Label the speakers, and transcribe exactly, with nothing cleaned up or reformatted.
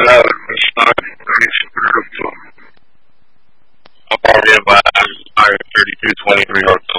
Speaker 1: No, it's not. It's spiritual. I'm already in by thirty-two twenty-three or